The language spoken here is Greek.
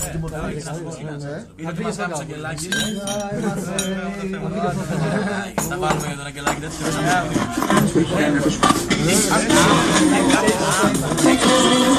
Είναι ότι μας κάψε αγγελάκι. Θα βάλουμε για τον αγγελάκι τέτοιο.